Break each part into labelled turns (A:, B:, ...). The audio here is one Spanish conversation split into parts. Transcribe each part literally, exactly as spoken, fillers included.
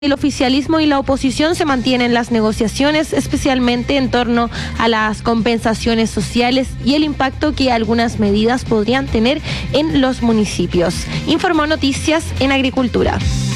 A: El oficialismo y la oposición se mantienen las negociaciones, especialmente en torno a las compensaciones sociales y el impacto que algunas medidas podrían tener en los municipios. Informó Noticias en Agricultura.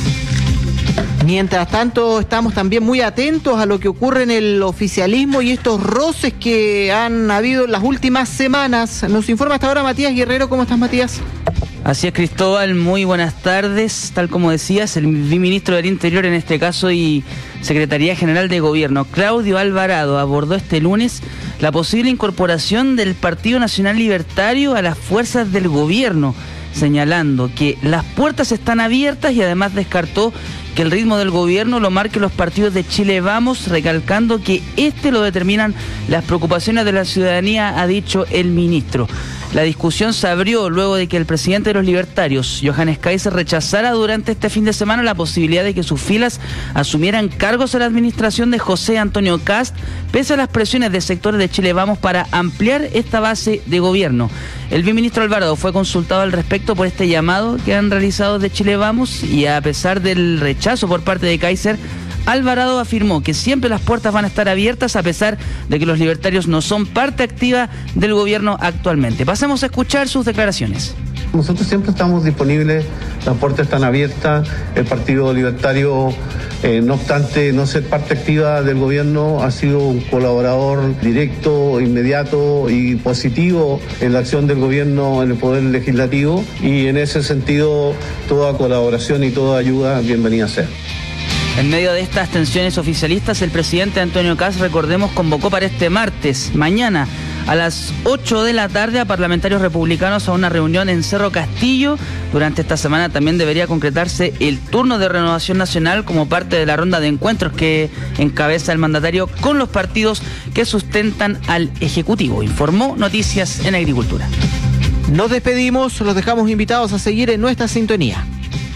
B: Mientras tanto, estamos también muy atentos a lo que ocurre en el oficialismo y estos roces que han habido en las últimas semanas. Nos informa hasta ahora Matías Guerrero. ¿Cómo estás, Matías?
C: Así es, Cristóbal, muy buenas tardes. Tal como decías, el ministro del Interior en este caso y Secretaría General de Gobierno, Claudio Alvarado, abordó este lunes la posible incorporación del Partido Nacional Libertario a las fuerzas del gobierno, señalando que las puertas están abiertas y además descartó que el ritmo del gobierno lo marquen los partidos de Chile Vamos, recalcando que este lo determinan las preocupaciones de la ciudadanía, ha dicho el ministro. La discusión se abrió luego de que el presidente de los libertarios, Johannes Kaiser, rechazara durante este fin de semana la posibilidad de que sus filas asumieran cargos en la administración de José Antonio Kast, pese a las presiones de sectores de Chile Vamos para ampliar esta base de gobierno. El viceministro Alvarado fue consultado al respecto por este llamado que han realizado de Chile Vamos y a pesar del rechazo por parte de Kaiser, Alvarado afirmó que siempre las puertas van a estar abiertas a pesar de que los libertarios no son parte activa del gobierno actualmente. Pasemos a escuchar sus declaraciones.
D: Nosotros siempre estamos disponibles, las puertas están abiertas, el Partido Libertario, eh, no obstante no ser parte activa del gobierno, ha sido un colaborador directo, inmediato y positivo en la acción del gobierno en el Poder Legislativo y en ese sentido toda colaboración y toda ayuda bienvenida sea.
C: En medio de estas tensiones oficialistas, el presidente Antonio Kast, recordemos, convocó para este martes, mañana, a las ocho de la tarde, a parlamentarios republicanos a una reunión en Cerro Castillo. Durante esta semana también debería concretarse el turno de Renovación Nacional como parte de la ronda de encuentros que encabeza el mandatario con los partidos que sustentan al Ejecutivo, informó Noticias en Agricultura.
B: Nos despedimos, los dejamos invitados a seguir en nuestra sintonía.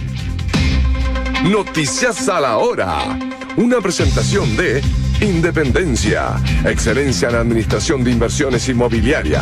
E: Noticias a la hora. Una presentación de Independencia, excelencia en administración de inversiones inmobiliarias.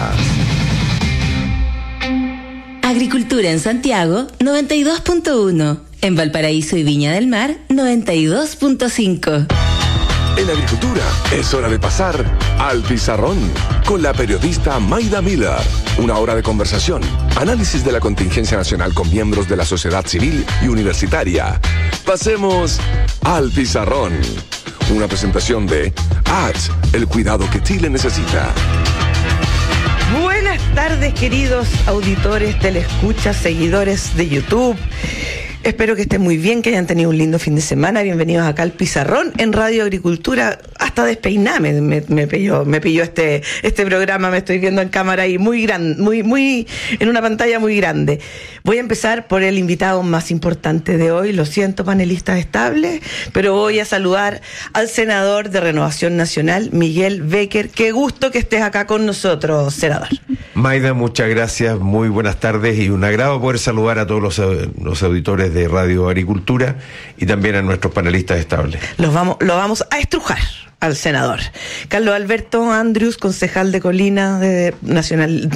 F: Agricultura en Santiago, noventa y dos punto uno. En Valparaíso y Viña del Mar, noventa y dos punto cinco.
E: En Agricultura es hora de pasar al pizarrón con la periodista Mayda Miller. Una hora de conversación, análisis de la contingencia nacional con miembros de la sociedad civil y universitaria. Pasemos al pizarrón. Una presentación de A T S, el cuidado que Chile necesita.
G: Buenas tardes, queridos auditores, telescuchas, seguidores de YouTube. Espero que estén muy bien, que hayan tenido un lindo fin de semana. Bienvenidos acá al Pizarrón en Radio Agricultura. Hasta despeiname me, me pilló, me pilló este, este programa. Me estoy viendo en cámara ahí muy grande, muy, muy, en una pantalla muy grande. Voy a empezar por el invitado más importante de hoy. Lo siento, panelistas estables, pero voy a saludar al senador de Renovación Nacional, Miguel Becker. Qué gusto que estés acá con nosotros, senador.
H: Mayda, muchas gracias, muy buenas tardes y un agrado poder saludar a todos los, los auditores de Radio Agricultura y también a nuestros panelistas estables.
G: Los vamos, lo vamos a estrujar al senador. Carlos Alberto Andrews, concejal de Colina de Nacional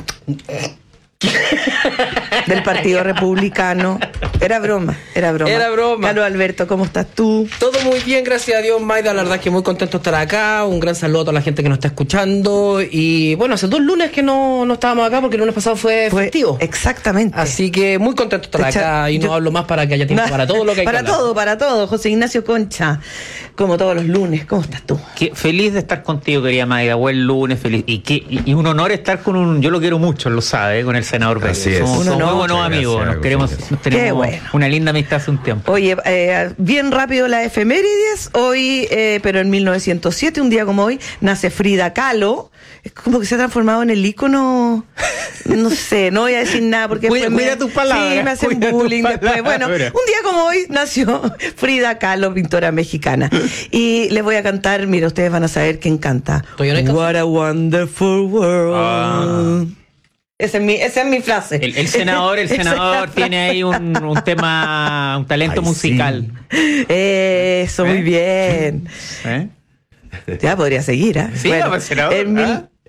G: del Partido Republicano. Era broma, era broma.
I: Era broma.
G: Carlos Alberto, ¿cómo estás tú?
I: Todo muy bien, gracias a Dios, Mayda. La verdad es que muy contento de estar acá. Un gran saludo a toda la gente que nos está escuchando. Y bueno, hace dos lunes que no, no estábamos acá porque el lunes pasado fue, fue festivo.
G: Exactamente.
I: Así que muy contento de estar acá echa, y no yo, hablo más para que haya tiempo para todo lo que hay
G: para
I: que hablar.
G: Para todo, para todo. José Ignacio Concha, como todos los lunes. ¿Cómo estás tú?
J: Qué feliz de estar contigo, querida Mayda. Buen lunes, feliz. Y, qué, y, y un honor estar con un, yo lo quiero mucho, lo sabe, con el senador Becker.
H: Así es.
J: Somos, somos muy buenos amigos.
H: Gracias,
J: nos queremos, nos tenemos
G: bueno.
J: una linda amistad hace un tiempo.
G: Oye, eh, bien rápido la efemérides. Hoy, eh, pero en mil novecientos siete, un día como hoy, nace Frida Kahlo. Es como que se ha transformado en el ícono. No sé, no voy a decir nada porque
J: cuida,
G: después
J: cuida
G: me,
J: tus palabras,
G: sí, me hacen bullying después. Bueno, un día como hoy nació Frida Kahlo, pintora mexicana. Y les voy a cantar, mira, ustedes van a saber quién canta. What a wonderful world. Ah. Esa es mi, esa es mi frase.
J: El, el senador, el senador tiene ahí un, un tema, un talento Ay, musical.
G: Sí. Eso, ¿Eh? Muy bien.
J: ¿Eh?
G: Ya podría seguir, ¿eh?
J: Sí,
G: bueno,
J: no, senador,
G: en, mil,
J: ¿ah?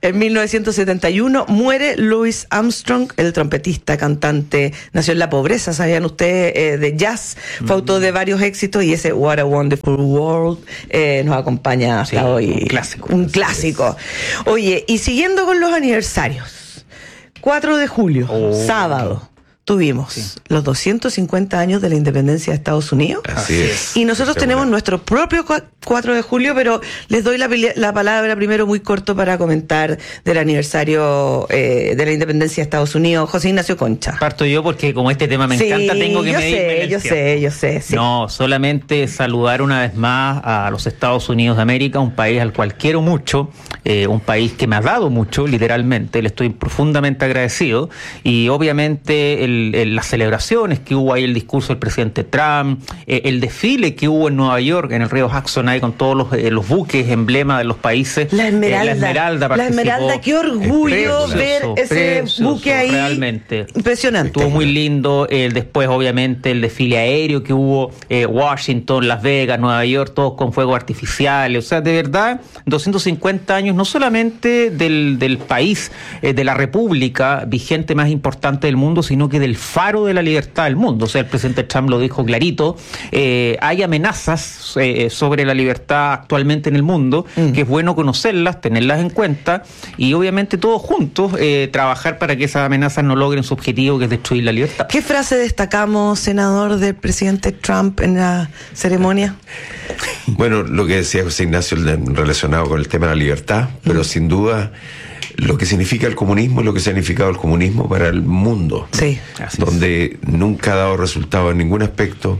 G: En mil novecientos setenta y uno muere Louis Armstrong, el trompetista, cantante, nació en la pobreza, ¿sabían ustedes? Eh, de jazz, fue mm. autor de varios éxitos y ese What a Wonderful World eh, nos acompaña hasta sí, hoy.
J: Un clásico.
G: Un clásico. Oye, y siguiendo con los aniversarios, cuatro de julio, oh, sábado. Tuvimos sí. los doscientos cincuenta años de la independencia de Estados Unidos.
H: Así es.
G: Y nosotros tenemos nuestro propio cuatro de julio, pero les doy la, la palabra primero muy corto para comentar del aniversario eh, de la independencia de Estados Unidos. José Ignacio Concha.
J: Parto yo porque como este tema me
G: sí,
J: encanta, tengo que
G: yo
J: medirme
G: sé,
J: el
G: yo
J: tiempo.
G: sé, yo sé, sí.
J: No, solamente saludar una vez más a los Estados Unidos de América, un país al cual quiero mucho, eh, un país que me ha dado mucho, literalmente, le estoy profundamente agradecido, y obviamente el, el, las celebraciones que hubo ahí, el discurso del presidente Trump, eh, el desfile que hubo en Nueva York, en el río Hudson, ahí con todos los, eh, los buques, emblema de los países.
G: La Esmeralda.
J: Eh, la Esmeralda participó.
G: La Esmeralda, qué orgullo
J: precioso,
G: ver ese
J: precioso,
G: buque ahí.
J: Realmente.
G: Impresionante.
J: Estuvo muy lindo. Eh, después, obviamente, el desfile aéreo que hubo, eh, Washington, Las Vegas, Nueva York, todos con fuegos artificiales. O sea, de verdad, doscientos cincuenta años, no solamente del, del país, eh, de la república vigente más importante del mundo, sino que del faro de la libertad del mundo. O sea, el presidente Trump lo dijo clarito, eh, hay amenazas eh, sobre la libertad actualmente en el mundo, mm. que es bueno conocerlas, tenerlas en cuenta y obviamente todos juntos eh, trabajar para que esas amenazas no logren su objetivo, que es destruir la libertad.
G: ¿Qué frase destacamos, senador, del presidente Trump en la ceremonia?
H: Bueno, lo que decía José Ignacio relacionado con el tema de la libertad, pero mm. sin duda lo que significa el comunismo y lo que ha significado el comunismo para el mundo,
G: sí,
H: donde es. nunca ha dado resultado en ningún aspecto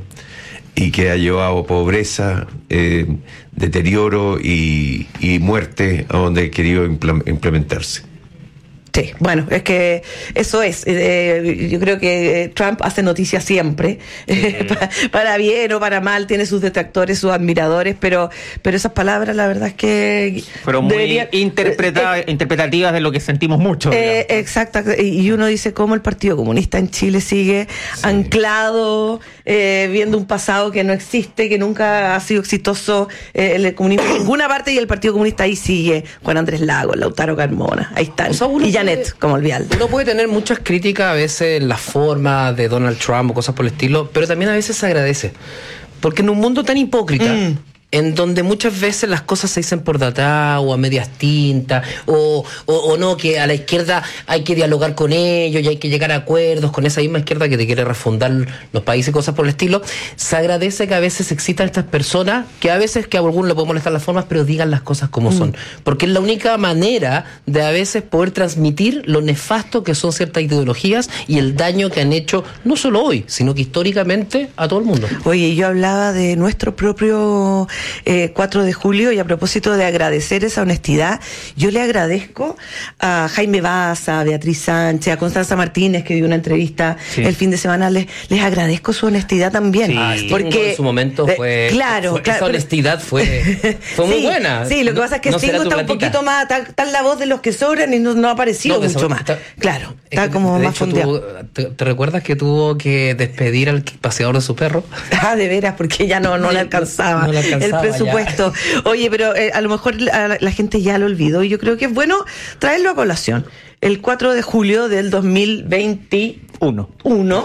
H: y que ha llevado pobreza, eh, deterioro y, y muerte a donde ha querido implementarse.
G: Sí, bueno, es que eso es. Eh, yo creo que Trump hace noticias siempre, eh, para, para bien o para mal, tiene sus detractores, sus admiradores, pero pero esas palabras, la verdad es que
J: fueron muy debería, interpreta, eh, interpretativas de lo que sentimos mucho.
G: Eh, exacto, y uno dice cómo el Partido Comunista en Chile sigue sí. anclado, eh, viendo un pasado que no existe, que nunca ha sido exitoso eh, el comunismo en ninguna parte, y el Partido Comunista ahí sigue, Juan Andrés Lagos, Lautaro Carmona, ahí están. O sea, y ya Janet, como el vial.
I: Uno puede tener muchas críticas a veces en la forma de Donald Trump o cosas por el estilo, pero también a veces se agradece. Porque en un mundo tan hipócrita, mm. en donde muchas veces las cosas se dicen por data o a medias tintas, o, o, o no, que a la izquierda hay que dialogar con ellos y hay que llegar a acuerdos con esa misma izquierda que te quiere refundar los países y cosas por el estilo, se agradece que a veces existan estas personas que a veces que a algunos le pueden molestar las formas, pero digan las cosas como mm. son. Porque es la única manera de a veces poder transmitir lo nefasto que son ciertas ideologías y el daño que han hecho no solo hoy, sino que históricamente a todo el mundo.
G: Oye, yo hablaba de nuestro propio Eh, cuatro de julio, y a propósito de agradecer esa honestidad, yo le agradezco a Jaime Baza, a Beatriz Sánchez, a Constanza Martínez, que dio una entrevista sí. el fin de semana, les, les agradezco su honestidad también.
I: Sí, ah, porque en su momento fue,
G: claro,
I: fue
G: claro,
I: esa honestidad fue, fue muy
G: sí,
I: buena.
G: Sí, lo que pasa es que no Stingo está un poquito más, está, está en la voz de los que sobran y no, no ha aparecido no, mucho más. Está, claro, está como más fondeado.
I: ¿Te, ¿Te recuerdas que tuvo que despedir al paseador de su perro?
G: Ah, de veras, porque ya no, no le alcanzaba. No le alcanzaba. El presupuesto. Ya. Oye, pero eh, a lo mejor la, la gente ya lo olvidó y yo creo que es bueno traerlo a colación. El cuatro de julio del dos mil veintiuno Uno,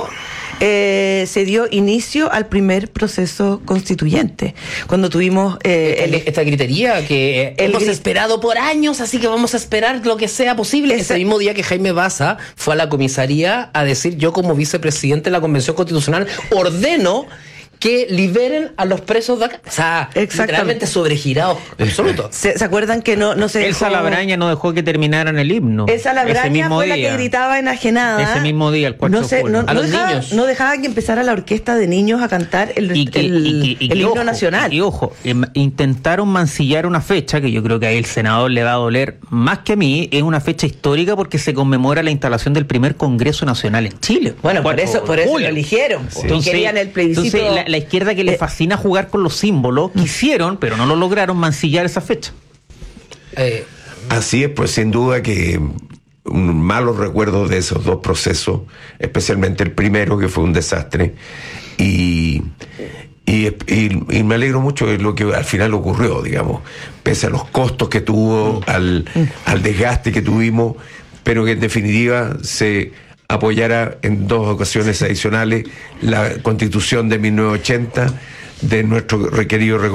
G: eh, se dio inicio al primer proceso constituyente. Cuando tuvimos eh,
I: el, esta gritería que el hemos grit... esperado por años, así que vamos a esperar lo que sea posible. Ese, Ese mismo día que Jaime Baza fue a la comisaría a decir: yo como vicepresidente de la Convención Constitucional ordeno que liberen a los presos de acá. O sea, literalmente sobregirados. Absoluto.
G: ¿Se, ¿Se acuerdan que no, no se
J: Elsa dejó... Labraña no dejó que terminaran el himno?
G: Elsa Labraña fue día. la que gritaba enajenada.
J: Ese mismo día, el cuatro
G: no, sé, no,
I: a
G: no
I: los
G: dejaba,
I: niños.
G: No dejaba que empezara la orquesta de niños a cantar el,
J: y que,
G: el,
J: y que, y
G: el
J: que,
G: himno
J: ojo,
G: nacional.
J: Y, y ojo, intentaron mancillar una fecha que yo creo que ahí el senador le va a doler más que a mí. Es una fecha histórica porque se conmemora la instalación del primer Congreso Nacional en Chile.
G: Bueno, por eso, por eso lo eligieron. Sí. Entonces, querían el plebiscito.
J: Entonces, la, la izquierda que le eh, fascina jugar con los símbolos, quisieron, pero no lo lograron, mancillar esa fecha.
H: Eh, Así es, pues sin duda que un malos recuerdos de esos dos procesos, especialmente el primero, que fue un desastre, y, Y, y, y me alegro mucho de lo que al final ocurrió, digamos, pese a los costos que tuvo, al, al desgaste que tuvimos, pero que en definitiva se apoyara en dos ocasiones adicionales la Constitución de mil novecientos ochenta de nuestro requerido